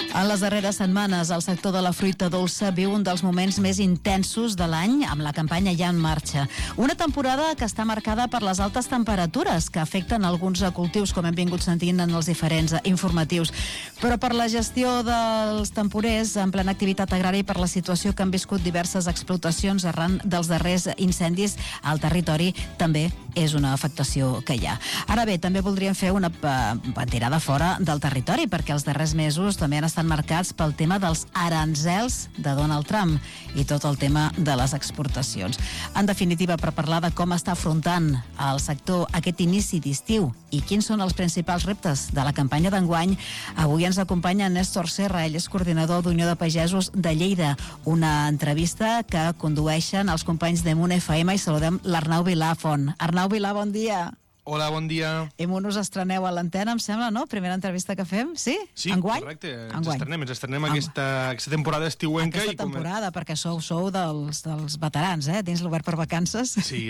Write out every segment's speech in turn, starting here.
En les darreres setmanes, el sector de la fruita dolça viu un dels moments més intensos de l'any amb la campanya ja en marxa. Una temporada que està marcada per les altes temperatures que afecten alguns cultius, com hem vingut sentint en els diferents informatius. Però per la gestió dels temporers en plena activitat agrària i per la situació que han viscut diverses explotacions arran dels darrers incendis al territori, també és una afectació que hi ha. Ara bé, també voldríem fer una tirada fora del territori, perquè els darrers mesos també han estat marcats pel tema dels aranzels de Donald Trump i tot el tema de les exportacions. En definitiva, per parlar de com està afrontant el sector aquest inici d'estiu i quins són els principals reptes de la campanya d'enguany, avui ens acompanya Néstor Serra, ell és coordinador d'Unió de Pagesos de Lleida. Una entrevista que condueixen els companys de Munt FM i saludem l'Arnau Vilafont. Arnau Vilà, bon dia. Hola, bon dia. Us estreneu a l'antena, em sembla, no? Primera entrevista que fem, sí? Sí, enguany? Correcte, ens estrenem aquesta temporada estiuenca. Aquesta temporada, perquè sou dels veterans, dins l'Obert per Vacances. Sí,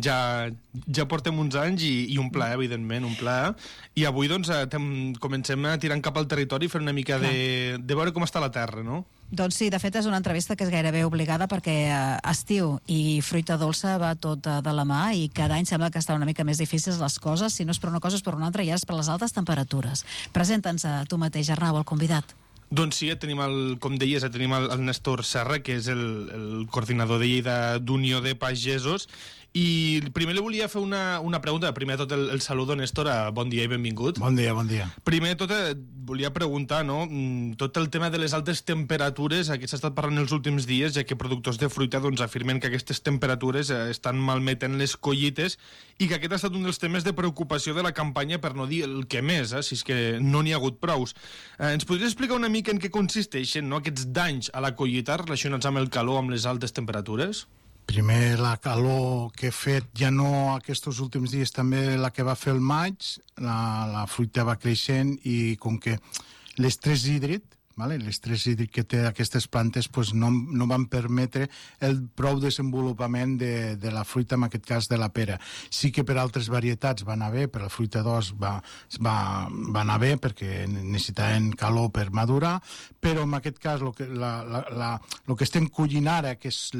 ja portem uns anys i un plaer, evidentment, un plaer. I avui, doncs, comencem a tirar cap al territori i fer una mica de veure com està la terra, no? Doncs sí, de fet és una entrevista que és gairebé obligada perquè estiu i fruita dolça va tot de la mà i cada any sembla que estan una mica més difícils les coses, si no és per una cosa és per una altra i és per les altes temperatures. Presenta'ns a tu mateix, Arnau, el convidat. Doncs sí, tenim com deies, tenim el Néstor Serra, que és el coordinador de Lleida d'Unió de Pagesos, i primer li volia fer una pregunta. Primer de tot el saludo, Néstor, bon dia i benvingut. Bon dia, bon dia. Primer de tot volia preguntar, no?, tot el tema de les altes temperatures, que s'ha estat parlant els últims dies, ja que productors de fruita doncs afirmen que aquestes temperatures estan malmetent les collites i que aquest ha estat un dels temes de preocupació de la campanya, per no dir el que més, si és que no n'hi ha hagut prous. Ens podries explicar una mica en què consisteixen, no?, aquests danys a la collita relacionats amb el calor, amb les altes temperatures? Primer, la calor que he fet, ja no aquests últims dies, també la que va fer el maig, la fruita va creixent i com que l'estrès hídric, l'estrès hídric que té aquestes plantes pues no van permetre el prou desenvolupament de la fruita, en aquest cas de la pera. Sí que per altres varietats va anar bé, per la fruita d'os va anar bé perquè necessitaven calor per madurar, però en aquest cas el que estem collint ara, que és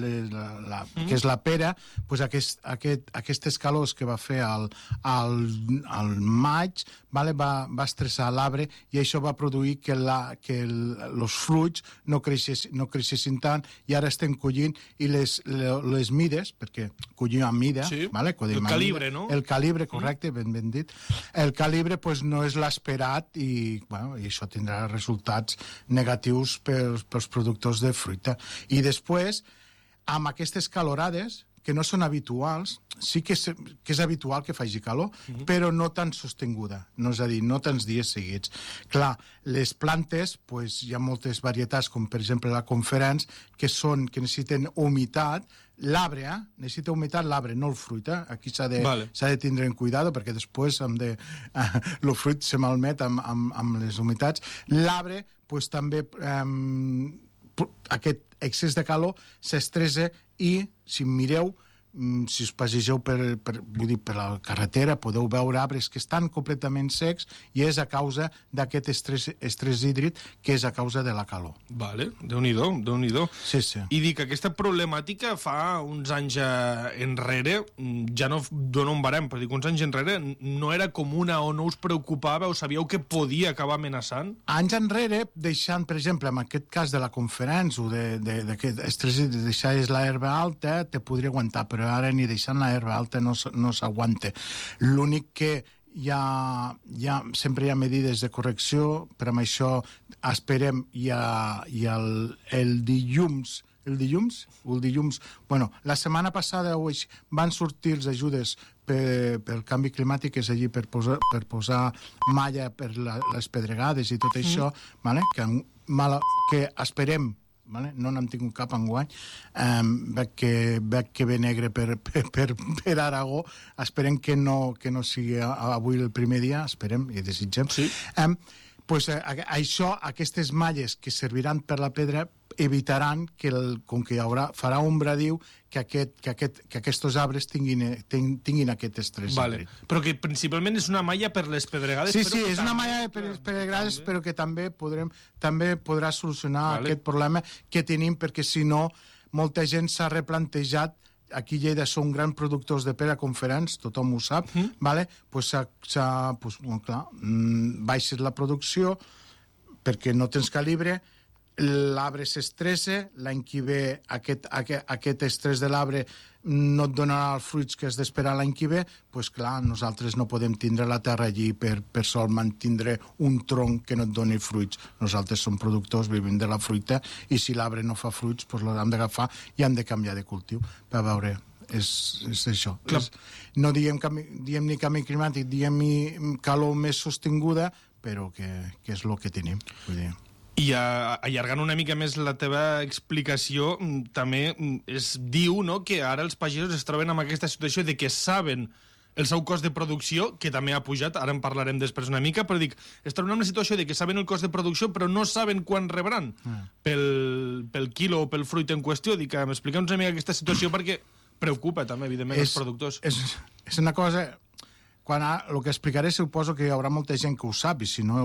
la pera, pues aquestes calors que va fer al maig va estressar l'arbre i això va produir que els fruits no creixessin tant i ara estem collint i les mides, perquè collim amb mida, sí, el calibre, no? El calibre, correcte, ben dit. El calibre pues, no és l'esperat i això tindrà resultats negatius pels productors de fruita. I després, amb aquestes calorades, que no són habituals, sí que és habitual que faci calor, però no tan sostinguda, no és a dir, no tants dies seguits. Clar, les plantes, pues, hi ha moltes varietats, com per exemple la Conference, que necessiten humitat. L'arbre, necessita humitat l'arbre, no el fruit. Aquí s'ha de tindre en cuidado, perquè després el fruit se malmet amb les humitats. L'arbre, pues, també aquest excés de calor s'estressa i, si mireu, si us passegeu per la carretera, podeu veure arbres que estan completament secs i és a causa d'aquest estrès hídric que és a causa de la calor. Vale, Déu-n'hi-do. Sí. I dic, aquesta problemàtica fa uns anys enrere, ja no dona un barem, però dic, uns anys enrere no era comuna o no us preocupava o sabíeu que podia acabar amenaçant? Anys enrere, deixant, per exemple, en aquest cas de la Conference o d'aquest estrès hídric, deixar l'herba alta, te podria aguantar, però ara ni deixant l'herba alta no s'aguanta. L'únic que sempre hi ha medides de correcció, per amb això esperem el dilluns, la setmana passada van sortir les ajudes pel canvi climàtic, que és allí per posar malla per les pedregades i tot això, que esperem, no n'hem tingut cap enguany, veig que ve negre per Aragó, esperem que no sigui avui el primer dia, esperem i desitgem. Sí. Pues, aquestes malles que serviran per la pedra evitaran que, com que farà ombradiu, que aquests arbres tinguin aquest estrès. Vale. Però que principalment és una malla per les pedregades. Sí, és una malla per les pedregades, però que també podrà solucionar aquest problema que tenim, perquè si no, molta gent s'ha replantejat. Aquí a Lleida són grans productors de pera conferents, tothom ho sap, baixes la producció perquè no tens calibre, l'arbre s'estressa, l'any que ve aquest estrès de l'arbre no et donarà els fruits que has d'esperar l'any que ve, doncs clar, nosaltres no podem tindre la terra allí per sol mantindre un tronc que no et doni fruits. Nosaltres som productors, vivim de la fruita, i si l'arbre no fa fruits, doncs l'hem d'agafar i hem de canviar de cultiu. Per veure, és això. No diem ni canvi climàtic, diem calor més sostinguda, però que és el que tenim. Vull dir... I allargant una mica més la teva explicació, també es diu que ara els pagesos es troben amb aquesta situació de que saben el seu cost de producció, que també ha pujat, ara en parlarem després una mica, però dic, es troben amb la situació de que saben el cost de producció però no saben quan rebran pel quilo o pel fruit en qüestió. Dic, m'expliquem una mica aquesta situació perquè preocupa també, evidentment, els productors. És una cosa... El que explicaré suposo que hi haurà molta gent que ho sap, i si no...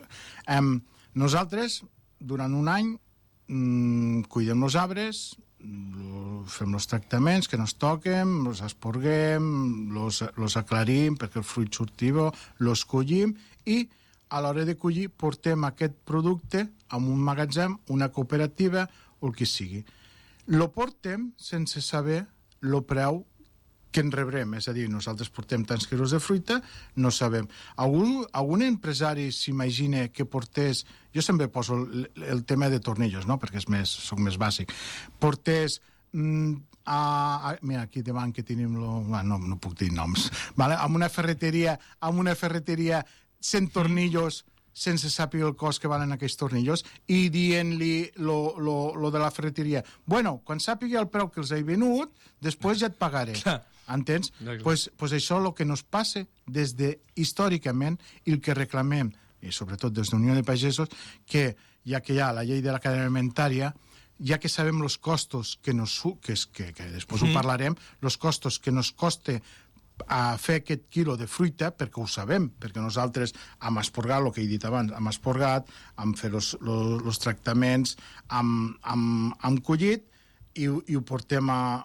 Nosaltres, durant un any, cuidem els arbres, fem els tractaments que nos toquen, els esporguem, els aclarim perquè el fruit surti bo, els collim i a l'hora de collir portem aquest producte a un magatzem, una cooperativa o el que sigui. Lo portem sense saber el preu que en rebrem, és a dir, nosaltres portem tants quilos de fruita, no sabem. Algun empresari s'imagina que portés, jo sempre poso el tema de tornillos, no?, perquè soc més bàsic, portés mira, aquí davant que tenim no puc dir noms, vale? Amb una ferreteria 100 tornillos sense saber el cost que valen aquells tornillos i dient-li lo de la ferreteria, bueno, quan sàpiga el preu que els he venut, després ja et pagaré. Entens? Pues això és el que nos passa des de històricament i el que reclamem, i sobretot des de Unió de Pagesos, que ja que hi ha la llei de la cadena alimentària, ja que sabem els costos que després ho parlarem, els costos que nos costa a fer aquest quilo de fruita, perquè ho sabem, perquè nosaltres hem esporgat, el que he dit abans, hem esporgat, hem fet els tractaments, hem collit, i ho portem a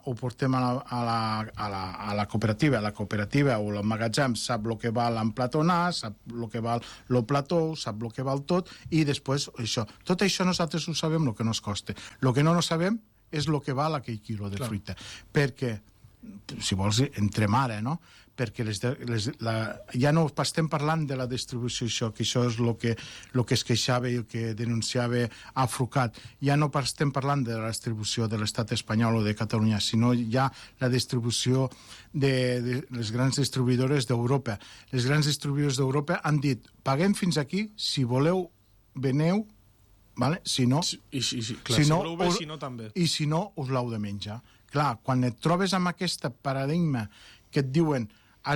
la cooperativa. La cooperativa o el magatzem sap el que val emplatonar, sap el que val el plató, sap el que val tot, i després això. Tot això nosaltres ho sabem, el que nos costa. El que no sabem és el que val aquell quilo de fruita. Perquè, si vols, entrem ara, no? Perquè ja no estem parlant de la distribució, que això és el que es queixava i el que denunciava Afrucat. Ja no estem parlant de la distribució de l'estat espanyol o de Catalunya, sinó ja la distribució de les grans distribuïdores d'Europa. Les grans distribuïdores d'Europa han dit, paguem fins aquí, si voleu, veneu, vale? Si no, si voleu bé, si no també. I si no, us l'heu de menjar. Clar, quan et trobes amb aquest paradigma que et diuen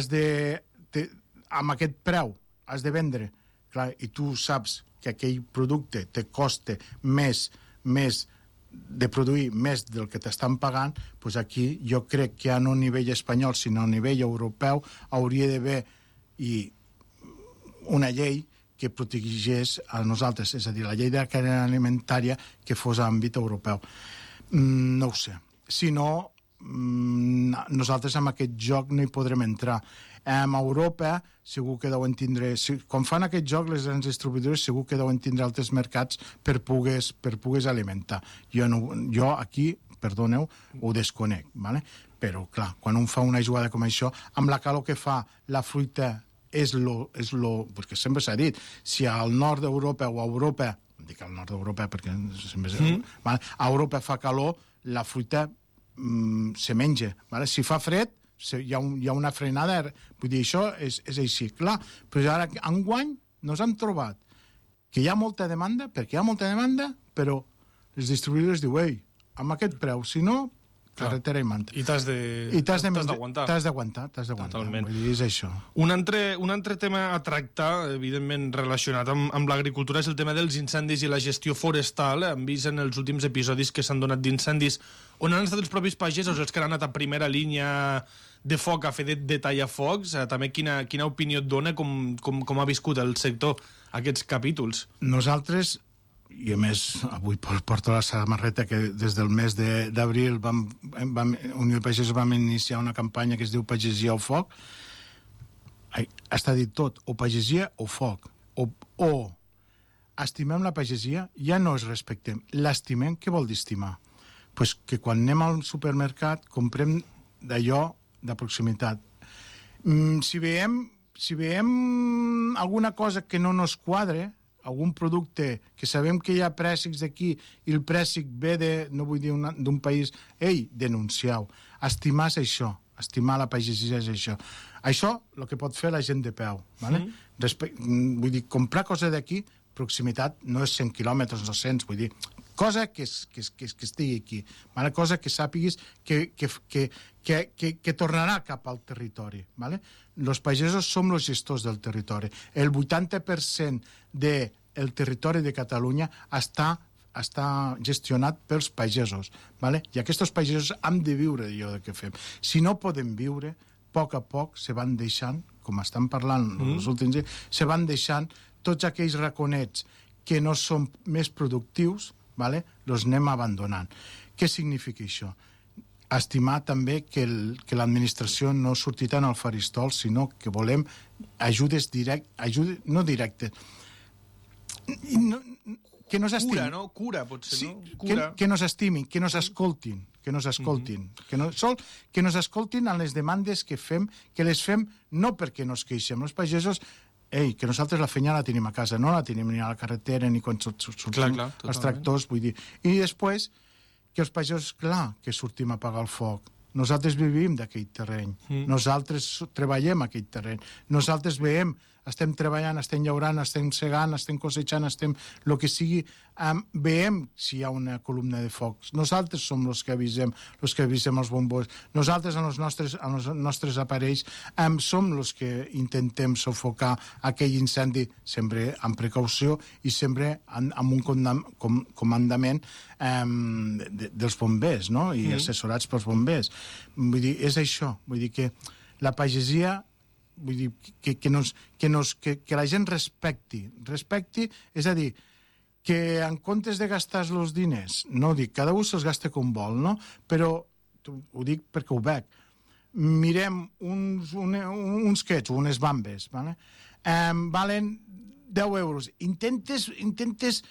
amb aquest preu has de vendre, clar, i tu saps que aquell producte te costa més de produir més del que t'estan pagant, doncs aquí jo crec que ja no a nivell espanyol, sinó a nivell europeu, hauria d'haver una llei que protegís a nosaltres, és a dir, la llei de la cadena alimentària que fos a àmbit europeu. No ho sé. Si no, nosaltres amb aquest joc no hi podrem entrar. A Europa segur que deuen tindre... Quan fan aquest joc, les grans distribuïdores segur que deuen tindre altres mercats per poder alimentar. Jo aquí, perdoneu, ho desconec, ¿vale? Però, clar, quan un fa una jugada com això, amb la calor que fa la fruita perquè sempre s'ha dit, si al nord d'Europa o a Europa, dic al nord d'Europa perquè a Europa fa calor, la fruita se menja. Si fa fred, hi ha una frenada. Vull dir, això és així. Clar, però ara enguany nos hem trobat que hi ha molta demanda, perquè hi ha molta demanda, però els distribuïdors diuen, amb aquest preu, si no, carretera i manta. I t'has d'aguantar. T'has d'aguantar. Totalment. Vull dir, és això. Un altre tema a tractar, evidentment relacionat amb l'agricultura, és el tema dels incendis i la gestió forestal. Hem vist en els últims episodis que s'han donat d'incendis on han estat els propis pagesos els que han anat a primera línia de foc a fer de tallafocs. També quina opinió et dona, com ha viscut el sector aquests capítols? Nosaltres, i a més avui porto la samarreta que des del mes d'abril Unió de Pagesos vam iniciar una campanya que es diu Pagesia o Foc. Està dit tot, o pagesia o foc. O estimem la pagesia, ja no es respectem. L'estimem, què vol dir estimar? Pues que quan anem al supermercat comprem d'allò de proximitat. Si veiem alguna cosa que no nos quadre, algun producte que sabem que hi ha prèssics d'aquí i el prèssic ve no vull dir d'un país, denuncieu. Estimar és això, estimar la pagesia és això. Això el que pot fer la gent de peu. Vale? Vull dir, comprar cosa d'aquí, proximitat, no és 100 quilòmetres, 200, vull dir, cosa que estigui aquí, vale? Cosa que sàpiguis que tornarà cap al territori. Vale? Els pagesos som els gestors del territori. El 80% del territori de Catalunya està gestionat pels pagesos. Vale? I aquests pagesos han de viure d'allò que fem. Si no podem viure, a poc se van deixant, com estan parlant els últims dies, se van deixant tots aquells raconets que no són més productius, vale? Els anem abandonant. Què significa això? Estimar també que l'administració no surti tant al faristol, sinó que volem ajudes no directes. Que nos estimin. Cura, no? Cura, potser, sí, no? Cura. Que nos estimin, que nos escoltin. Que nos escoltin. Que nos escoltin en les demandes que fem, que les fem no perquè nos queixem. Els pagesos, que nosaltres la feina la tenim a casa, no la tenim ni a la carretera ni quan sortim els tractors, vull dir. I després, que els pagesos, clar, que sortim a apagar el foc. Nosaltres vivim d'aquell terreny. Nosaltres treballem aquell terreny. Nosaltres veiem, estem treballant, estem llaurant, estem segant, estem cosechant, estem el que sigui, veiem si hi ha una columna de focs. Nosaltres som els que avisem els bombers. Nosaltres, amb els nostres aparells, som els que intentem sufocar aquell incendi, sempre amb precaució i sempre amb un comandament dels bombers, no? I assessorats pels bombers. Vull dir, és això. Vull dir que la pagesia, vull dir, que la gent respecti, és a dir, que en comptes de gastar els diners, no dic, cada un se'ls gasta com vol, no? Però, ho dic perquè ho veig, mirem uns quets, unes bambes, vale? Valen 10 euros. Intentes,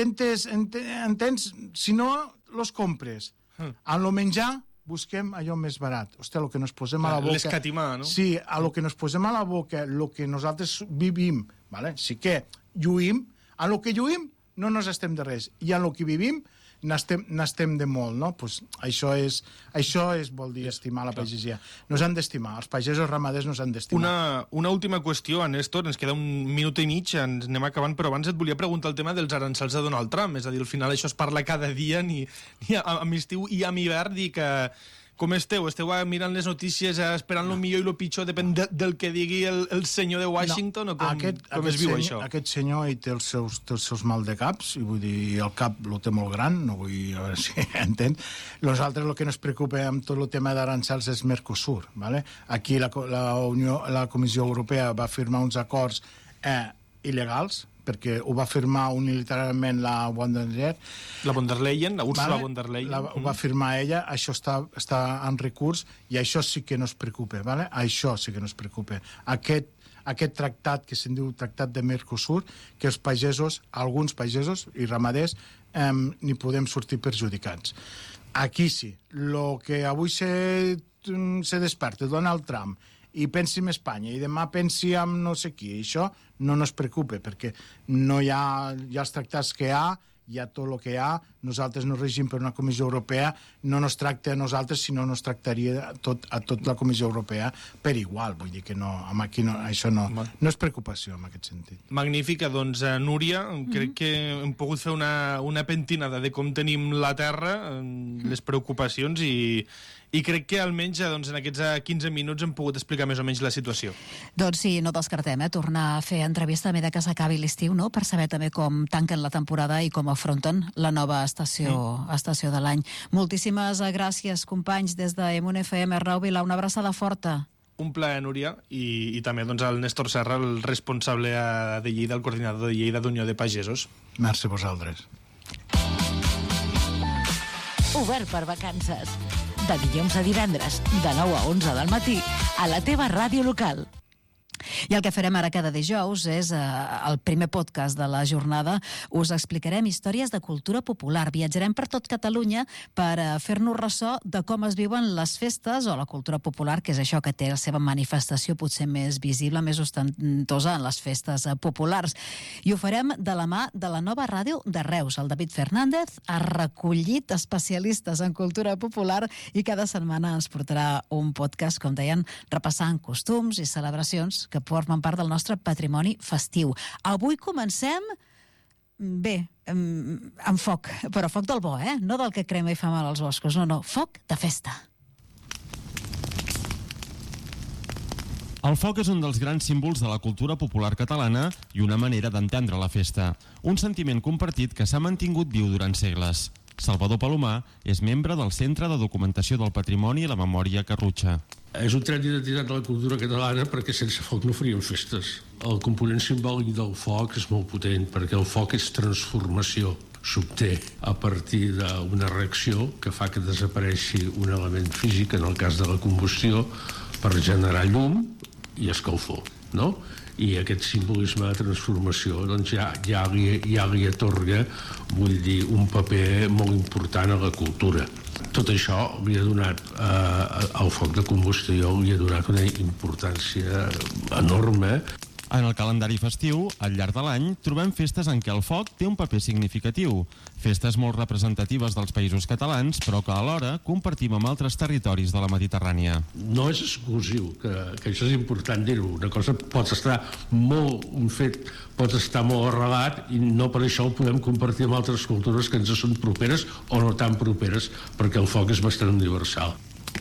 si no, los compres. En lo menjar, busquem allò més barat. Hòstia, el que nos posem a la boca... L'escatimar, no? Sí, a lo que nos posem a la boca, el que nosaltres vivim, ¿vale? Sí que lluïm, a lo que lluïm no nos estem de res, i a lo que vivim n'estem de molt, no? Pues això vol dir estimar la pagesia. Nos han d'estimar, els pagesos ramaders nos han d'estimar. Una última qüestió, Néstor, ens queda un minut i mig, ens anem acabant, però abans et volia preguntar el tema dels aranzels de Donald Trump, és a dir, al final això es parla cada dia, ni amb estiu i amb hivern, i que... Com esteu? Esteu mirant les notícies, esperant el millor i el pitjor, depèn del que digui el senyor de Washington, o com es viu això? Aquest senyor té els seus mal de caps, i vull dir, el cap el té molt gran, no vull a veure si entén. Nosaltres el que ens preocupa amb tot el tema d'arancels és Mercosur, ¿vale? Aquí la Comissió Europea va firmar uns acords il·legals, perquè ho va firmar unilateralment la von der Leyen. La von der Leyen, la Ursula von der Leyen. Ho va firmar ella, això està en recurs, i això sí que no es preocupa, ¿vale? Això sí que no es preocupa. Aquest tractat, que se'n diu Tractat de Mercosur, que els pagesos, alguns pagesos i ramaders, n'hi podem sortir perjudicats. Aquí sí. El que avui se desperta Donald Trump i pensi en Espanya, i demà pensi en no sé qui, això no ens preocupa, perquè no hi ha els tractats que hi ha, hi ha tot el que hi ha, nosaltres no regim per una Comissió Europea, no ens tracta a nosaltres, sinó ens tractaria a tot la Comissió Europea per igual, vull dir que no, aquí no, això no és preocupació en aquest sentit. Magnífica, doncs Núria, crec que hem pogut fer una pentinada de com tenim la terra, les preocupacions i crec que almenys doncs, en aquests 15 minuts hem pogut explicar més o menys la situació. Doncs sí, no descartem, tornar a fer entrevista a mesura que s'acabi l'estiu, no? Per saber també com tanquen la temporada i com afronten la nova estació de l'any. Moltíssimes gràcies, companys, des de Emun FM, Arnau Vilà, una abraçada forta. Un plaer, Núria, i també doncs, al Néstor Serra, el responsable de Lleida, el coordinador de Lleida d'Unió de Pagesos. Merci a vosaltres. Obert per vacances. De dilluns a divendres, de 9 a 11 del matí, a la teva ràdio local. I el que farem ara cada dijous és el primer podcast de la jornada. Us explicarem històries de cultura popular. Viatjarem per tot Catalunya per fer-nos ressò de com es viuen les festes o la cultura popular, que és això que té la seva manifestació potser més visible, més ostentosa en les festes populars. I ho farem de la mà de la nova ràdio de Reus. El David Fernández ha recollit especialistes en cultura popular i cada setmana ens portarà un podcast, com deien, repassant costums i celebracions que formen part del nostre patrimoni festiu. Avui comencem, bé, amb foc, però foc del bo, no del que crema i fa mal als boscos, no, foc de festa. El foc és un dels grans símbols de la cultura popular catalana i una manera d'entendre la festa. Un sentiment compartit que s'ha mantingut viu durant segles. Salvador Palomar és membre del Centre de Documentació del Patrimoni i la Memòria Carrutxa. És un tret d'identitat de la cultura catalana perquè sense foc no faríem festes. El component simbòlic del foc és molt potent perquè el foc és transformació. S'obté a partir d'una reacció que fa que desapareixi un element físic, en el cas de la combustió, per generar llum i escalfor, no? I aquest simbolisme de transformació doncs ja li atorga, vull dir, un paper molt important a la cultura. Tot això li ha donat, al foc de combustió, li ha donat una importància enorme. En el calendari festiu, al llarg de l'any, trobem festes en què el foc té un paper significatiu. Festes molt representatives dels països catalans, però que alhora compartim amb altres territoris de la Mediterrània. No és exclusiu, que això és important dir-ho. Una cosa pot estar un fet pot estar molt arrelat i no per això el podem compartir amb altres cultures que ens són properes o no tan properes, perquè el foc és bastant universal.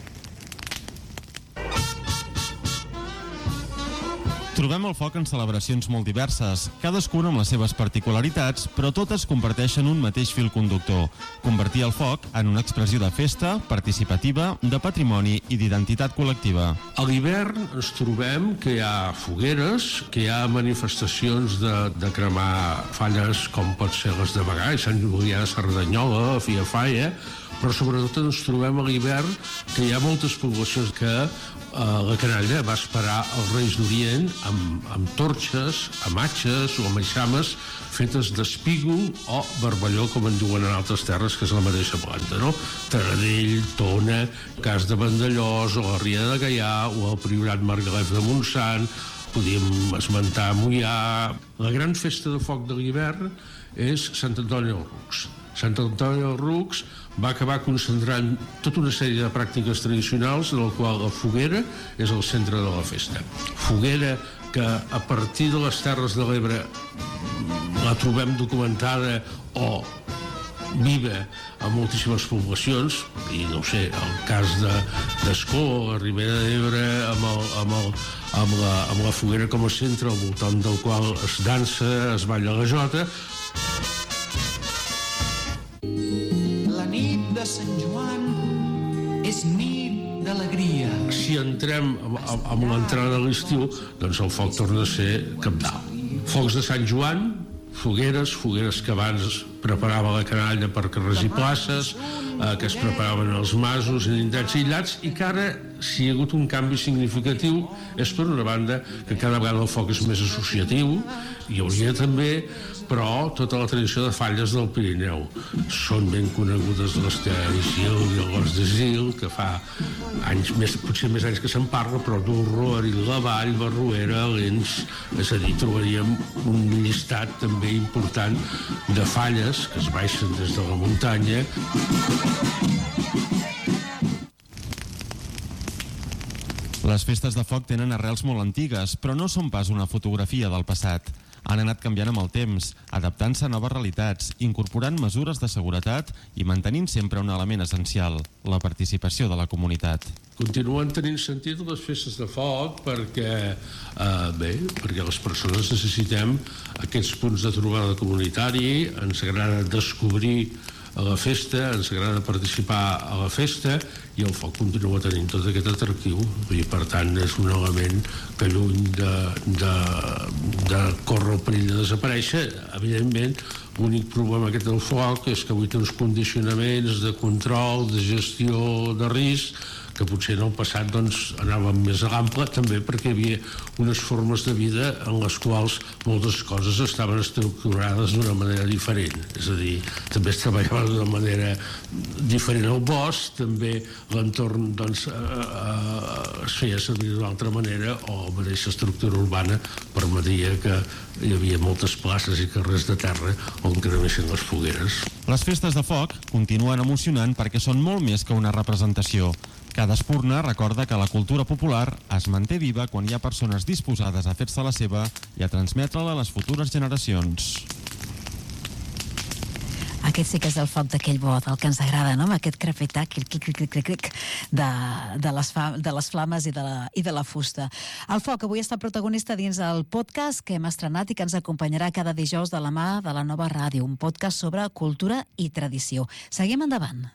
Trobem el foc en celebracions molt diverses, cadascuna amb les seves particularitats, però totes comparteixen un mateix fil conductor: convertir el foc en una expressió de festa, participativa, de patrimoni i d'identitat col·lectiva. A l'hivern ens trobem que hi ha fogueres, que hi ha manifestacions de cremar falles com pot ser les de Bagà i Sant Julià de Cerdanyola, Fia Falla, però sobretot ens trobem a l'hivern que hi ha moltes poblacions que la canalla va esperar els Reis d'Orient amb torxes, amb atxes o amb eixames fetes d'espígol o barballó, com en diuen en altres terres, que és la mateixa planta, no? Taradell, Tona, Cas de Vandellós, o la Ria de Gaià, o el Priorat Margalef de Montsant, podíem esmentar Moià. La gran festa de foc de l'hivern és Sant Antoni dels Rucs. Sant Antoni dels Rucs va acabar concentrant tota una sèrie de pràctiques tradicionals en la qual la foguera és el centre de la festa. Foguera que a partir de les Terres de l'Ebre la trobem documentada o viva a moltíssimes poblacions, i no sé, el cas d'Escó, a Ribera d'Ebre, amb la foguera com a centre al voltant del qual es dansa, es balla la jota. De Sant Joan és nit d'alegria. Si entrem amb l'entrada de l'estiu, doncs el foc torna a ser cabdal. Focs de Sant Joan, fogueres que abans preparava la canalla per carrers i places, que es preparaven als masos en indrets aïllats i que ara si hi ha hagut un canvi significatiu és, per una banda, que cada vegada el foc és més associatiu, hi hauria també, però tota la tradició de falles del Pirineu. Són ben conegudes l'Ester i Gil i el Gos de Gil, que fa anys, potser més anys que se'n parla, però Durro, Aril la Vall, Barruera, Lens, és a dir, trobaríem un llistat també important de falles que es baixen des de la muntanya. Les festes de foc tenen arrels molt antigues, però no són pas una fotografia del passat. Han anat canviant amb el temps, adaptant-se a noves realitats, incorporant mesures de seguretat i mantenint sempre un element essencial, la participació de la comunitat. Continuen tenint sentit les festes de foc perquè les persones necessitem aquests punts de trobada comunitari, ens agrada descobrir a la festa, ens agrada participar a la festa i el foc continua tenint tot aquest atractiu i per tant és un element que lluny de córrer el perill de desaparèixer. Evidentment, l'únic problema aquest del foc és que avui té uns condicionaments de control, de gestió de risc que potser en el passat anàvem més a l'ample, també perquè hi havia unes formes de vida en les quals moltes coses estaven estructurades d'una manera diferent. És a dir, també es treballava d'una manera diferent al bosc, també l'entorn es feia servir d'una altra manera, o la mateixa estructura urbana permetia que hi havia moltes places i carrers de terra on cremessin les fogueres. Les festes de foc continuen emocionant perquè són molt més que una representació. Cada espurna recorda que la cultura popular es manté viva quan hi ha persones disposades a fer-se la seva i a transmetre-la a les futures generacions. Aquest sí que és el foc d'aquell bo, del que ens agrada, no? Amb aquest crepitar de les flames i de la fusta. El foc avui està protagonista dins el podcast que hem estrenat i que ens acompanyarà cada dijous de la mà de la Nova Ràdio, un podcast sobre cultura i tradició. Seguim endavant.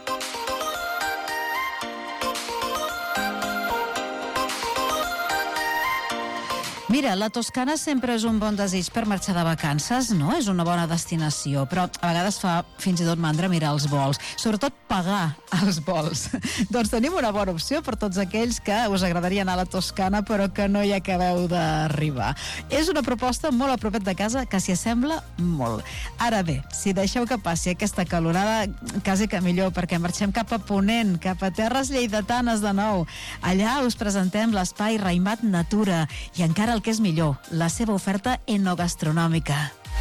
Mira, la Toscana sempre és un bon desig per marxar de vacances, no? És una bona destinació, però a vegades fa fins i tot mandra mirar els vols, sobretot pagar els vols. Doncs tenim una bona opció per tots aquells que us agradaria anar a la Toscana però que no hi acabeu d'arribar. És una proposta molt a propet de casa que s'hi assembla molt. Ara bé, si deixeu que passi aquesta calorada, quasi que millor, perquè marxem cap a Ponent, cap a terres lleidatanes de nou. Allà us presentem l'espai Raimat Natura i encara el que és millor, la seva oferta enogastronòmica.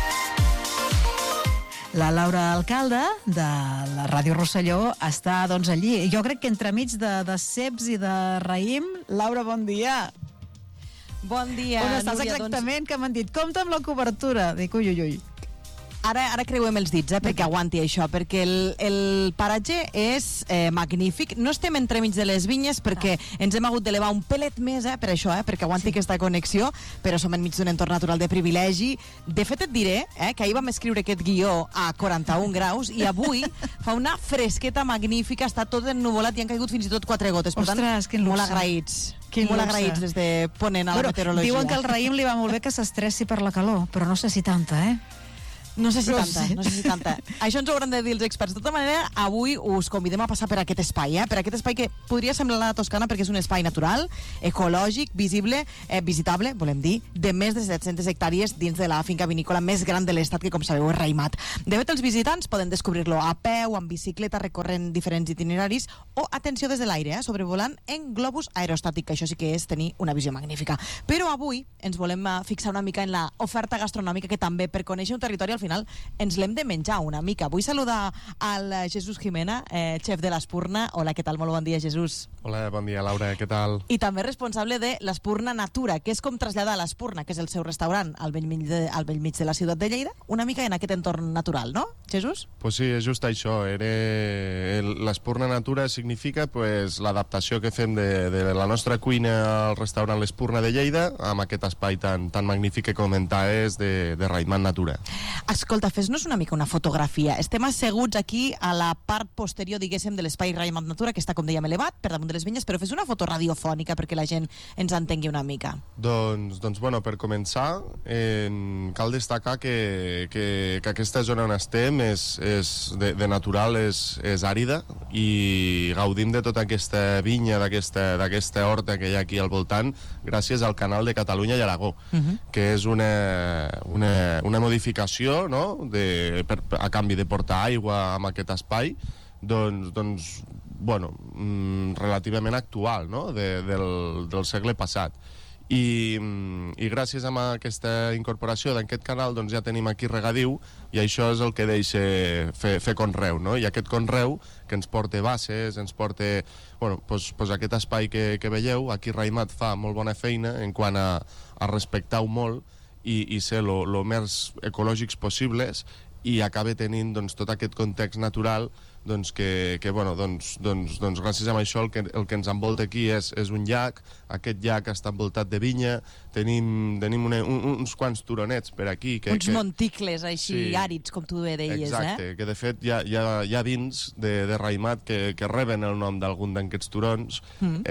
La Laura Alcalde, de la Ràdio Rosselló, està doncs allí. Jo crec que entremig de ceps i de raïm. Laura, bon dia. Bon dia, on estàs Núria, exactament? Que m'han dit, compta amb la cobertura. Dic, ui. Ara creuem els dits, perquè aguanti això, perquè el paratge és magnífic. No estem entremig de les vinyes perquè ens hem hagut d'elevar un pelet més, per això, perquè aguanti aquesta connexió, però som enmig d'un entorn natural de privilegi. De fet, et diré que ahir vam escriure aquest guió a 41 graus i avui fa una fresqueta magnífica, està tot ennuvolat i han caigut fins i tot 4 gotes. Per tant, molt agraïts. Molt agraïts des de Ponent a la meteorologia. Diuen que al raïm li va molt bé que s'estressi per la calor, però no sé si tanta, No sé si tanta. Això ens ho hauran de dir els experts. De tota manera, avui us convidem a passar per aquest espai, per aquest espai que podria semblar la Toscana perquè és un espai natural, ecològic, visible, visitable, volem dir, de més de 700 hectàrees dins de la finca vinícola més gran de l'estat, que com sabeu és Raimat. De fet, els visitants poden descobrir-lo a peu, amb bicicleta, recorrent diferents itineraris o, atenció, des de l'aire, sobrevolant en globus aerostàtic, que això sí que és tenir una visió magnífica. Però avui ens volem fixar una mica en l'oferta gastronòmica, que també, per conèixer un territori, al final ens l'hem de menjar una mica. Vull saludar al Jesús Jimena, xef de l'Espurna. Hola, què tal? Molt bon dia, Jesús. Hola, bon dia, Laura, què tal? I també responsable de l'Espurna Natura, que és com traslladar l'Espurna, que és el seu restaurant al bell mig de la ciutat de Lleida, una mica en aquest entorn natural, no, Jesús? Pues sí, és just això. L'Espurna Natura significa l'adaptació que fem de la nostra cuina al restaurant l'Espurna de Lleida amb aquest espai tan magnífic que comentaves de Raimat Natura. Escolta, fes-nos una mica una fotografia. Estem asseguts aquí a la part posterior, diguéssim, de l'espai Raïmat Natura, que està, com dèiem, elevat, per damunt de les vinyes, però fes una foto radiofònica perquè la gent ens entengui una mica. Doncs bueno, per començar, cal destacar que aquesta zona on estem de natural és àrida i gaudim de tota aquesta vinya, d'aquesta horta que hi ha aquí al voltant, gràcies al Canal de Catalunya i Aragó, que és una modificació, no?, a canvi de portar aigua a aquest espai, doncs bueno, relativament actual, no?, del segle passat. I gràcies a aquesta incorporació d'aquest canal doncs ja tenim aquí regadiu i això és el que deixa fer conreu, no? I aquest conreu que ens porta basses, ens porta doncs aquest espai que veieu, aquí Raïmat fa molt bona feina en quant a respectar-ho molt i ser el més ecològics possibles i acaba tenint doncs, tot aquest context natural doncs, que gràcies a això el que ens envolta aquí és un llac. Aquest llac està envoltat de vinya, tenim uns quants turonets per aquí. Uns monticles així àrids, com tu deies. Exacte, que de fet hi ha vins de Raïmat que reben el nom d'algun d'aquests turons.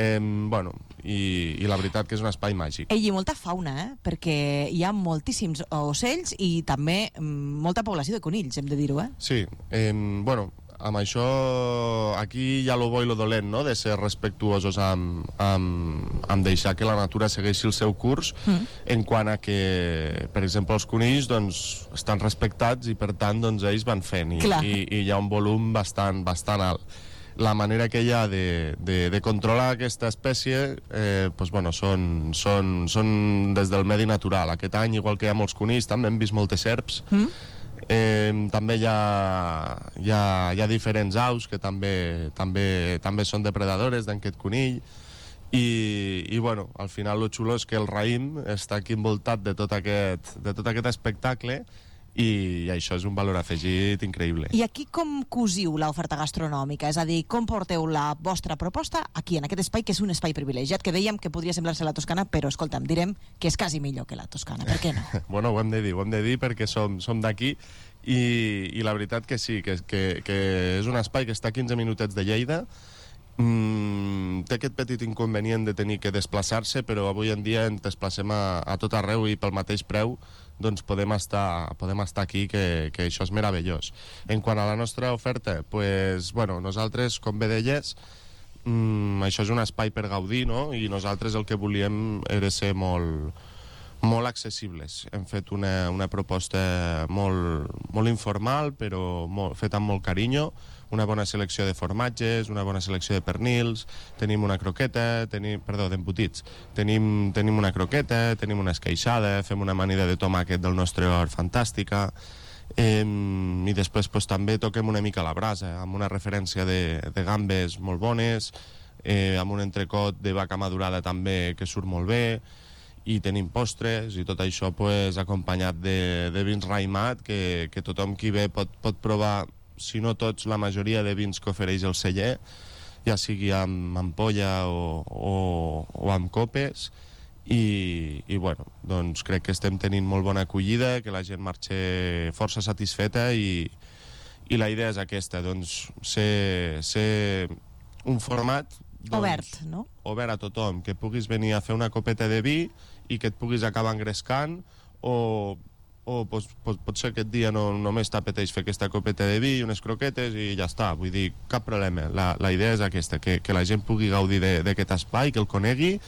I la veritat que és un espai màgic. I molta fauna, perquè hi ha moltíssims ocells i també molta població de conills, hem de dir-ho, Sí, amb això aquí hi ha lo bo i lo dolent, no?, de ser respectuosos amb deixar que la natura segueixi el seu curs, en quant a que, per exemple, els conills doncs, estan respectats i per tant doncs, ells van fent i hi ha un volum bastant alt. La manera que hi ha de controlar aquesta espècie són des del medi natural. Aquest any, igual que hi ha molts conills, també hem vist moltes serps. També hi ha diferents aus que també són depredadores d'aquest conill i al final el xulo és que el raïm està aquí envoltat de tot aquest espectacle i això és un valor afegit increïble. I aquí com cosiu l'oferta gastronòmica? És a dir, com porteu la vostra proposta aquí, en aquest espai, que és un espai privilegiat, que dèiem que podria semblar-se a la Toscana, però, escolta'm, direm que és quasi millor que la Toscana. Per què no? Bueno, ho hem de dir perquè som d'aquí i la veritat que sí, que és un espai que està a 15 minutets de Lleida. Té aquest petit inconvenient de tenir que desplaçar-se, però avui en dia ens desplacem a tot arreu i pel mateix preu doncs podem estar aquí, que això és meravellós. En quant a la nostra oferta, nosaltres, com bé deies, això és un espai per gaudir, no?, i nosaltres el que volíem era ser molt accessibles. Hem fet una proposta molt informal, però feta amb molt carinyo, una bona selecció de formatges, una bona selecció de pernils, tenim una croqueta, d'embotits, tenim una croqueta, tenim una esqueixada, fem una amanida de tomàquet del nostre hort fantàstica, i després també toquem una mica la brasa, amb una referència de gambes molt bones, amb un entrecot de vaca madurada també que surt molt bé, i tenim postres, i tot això acompanyat de vins Raïmat, que tothom qui ve pot provar, si no tots, la majoria de vins que ofereix el celler, ja sigui amb ampolla o amb copes, i doncs crec que estem tenint molt bona acollida, que la gent marxa força satisfeta i la idea és aquesta, doncs ser un format obert, no? Obert a tothom, que puguis venir a fer una copeta de vi i que et puguis acabar engrescant o potser aquest dia només t'apeteix fer aquesta copeta de vi i unes croquetes i ja està, vull dir, cap problema. La idea és aquesta, que la gent pugui gaudir d'aquest espai, que el conegui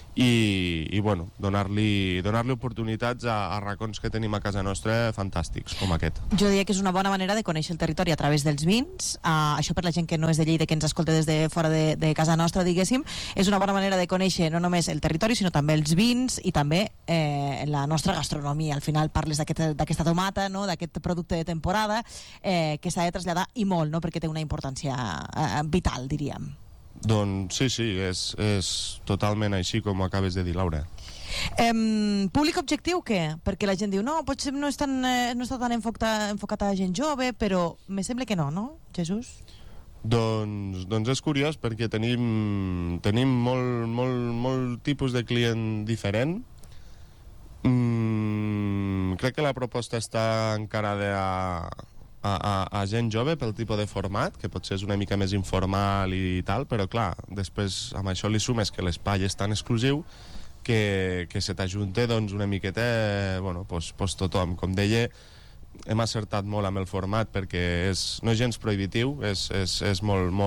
i donar-li oportunitats a racons que tenim a casa nostra fantàstics, com aquest. Jo diria que és una bona manera de conèixer el territori a través dels vins. Això per la gent que no és de Lleida, que ens escolta des de fora de casa nostra, diguéssim, és una bona manera de conèixer no només el territori, sinó també els vins i també la nostra gastronomia. Al final parles d'aquesta tomata, no?, d'aquest producte de temporada, que s'ha de traslladar i molt, no?, perquè té una importància vital, diríem. Doncs sí, és totalment així com ho acabes de dir, Laura. Públic objectiu, què? Perquè la gent diu, no, potser no està tan enfocat a gent jove, però me sembla que no, Jesús? Doncs és curiós, perquè tenim molt tipus de client diferent, Crec que la proposta està encarada a gent jove pel tipus de format, que potser és una mica més informal i tal, però clar, després amb això li sumes que l'espai és tan exclusiu que se t'ajunta doncs, una miqueta pues tothom. Com deia, hem acertat molt amb el format perquè no és gens prohibitiu, és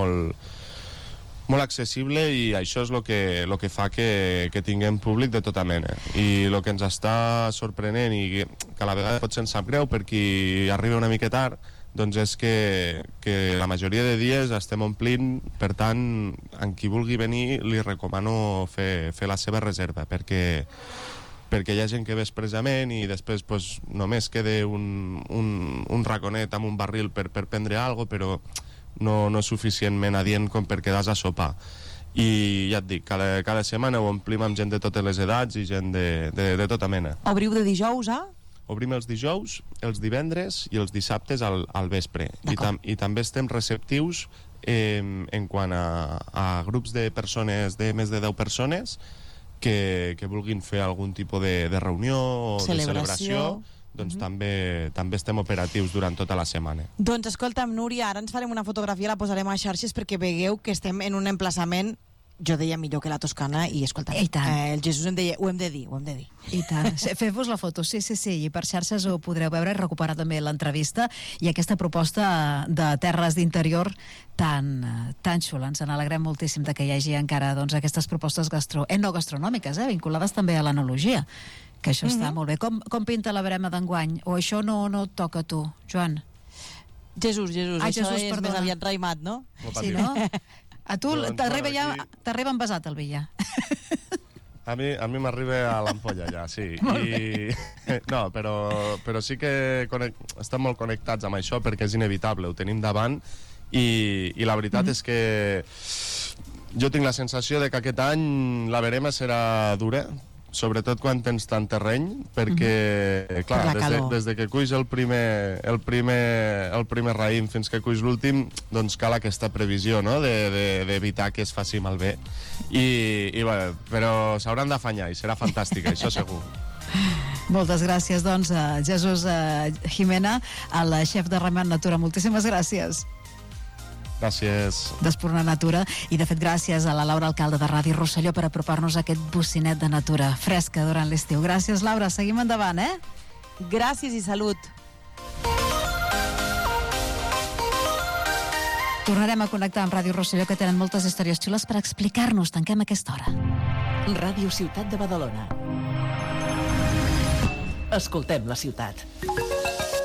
molt accessible i això és el que fa que tinguem públic de tota mena. I el que ens està sorprenent i que a la vegada potser ens sap greu per qui arriba una mica tard, doncs és que la majoria de dies estem omplint, per tant, en qui vulgui venir li recomano fer la seva reserva, perquè hi ha gent que ve expressament i després pues, només queda un raconet amb un barril per prendre alguna cosa, però no és suficientment adient com per quedar a sopar. I ja et dic, cada setmana ho omplim amb gent de totes les edats i gent de tota mena. Obriu de dijous a? Obrim els dijous, els divendres i els dissabtes al vespre. I també estem receptius en quant a grups de persones, de més de 10 persones, que vulguin fer algun tipus de reunió o de celebració. Doncs també estem operatius durant tota la setmana. Doncs escolta'm, Núria, ara ens farem una fotografia, la posarem a xarxes perquè vegueu que estem en un emplaçament, jo deia millor que la Toscana, i escolta, el Jesús em deia, ho hem de dir. I tant, feu-vos la foto, sí, i per xarxes ho podreu veure i recuperar també l'entrevista i aquesta proposta de terres d'interior tan xula. Ens n'alegrem moltíssim que hi hagi encara aquestes propostes no gastronòmiques, vinculades també a l'enologia, que això està molt bé. Com pinta la verema d'enguany? O això no et toca a tu, Joan? Jesús, això és més aviat raimat, no? Sí, no? A tu t'arriba envasat el vi ja. A mi m'arriba a l'ampolla ja, sí. No, però sí que estem molt connectats amb això perquè és inevitable, ho tenim davant i la veritat és que jo tinc la sensació de que aquest any la verema serà dura, sobretot quan tens tant terreny, perquè, clar, des de que cuis el primer raïm fins que cuis l'últim, doncs cal aquesta previsió, no?, d'evitar que es faci malbé. Però s'hauran d'afanyar i serà fantàstica, això segur. Moltes gràcies, doncs, a Jesús Jimena, el xef de Raimat Natura. Moltíssimes gràcies. Gràcies. D'Espurna Natura. I, de fet, gràcies a la Laura, alcalde de Ràdio Rosselló, per apropar-nos a aquest bocinet de natura fresca durant l'estiu. Gràcies, Laura. Seguim endavant, Gràcies i salut. Tornarem a connectar amb Ràdio Rosselló, que tenen moltes històries xules per explicar-nos. Tanquem aquesta hora. Ràdio Ciutat de Badalona. Escoltem la ciutat.